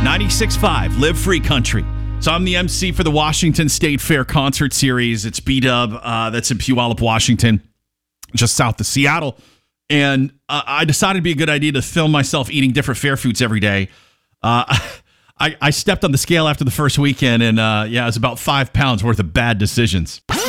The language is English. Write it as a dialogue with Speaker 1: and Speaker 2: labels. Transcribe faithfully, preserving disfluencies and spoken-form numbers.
Speaker 1: ninety-six point five, Live Free Country. So I'm the M C for the Washington State Fair Concert Series. It's B-Dub. Uh, that's in Puyallup, Washington, just south of Seattle. And uh, I decided it'd be a good idea to film myself eating different fair foods every day. Uh, I, I stepped on the scale after the first weekend, and uh, yeah, it was about five pounds worth of bad decisions.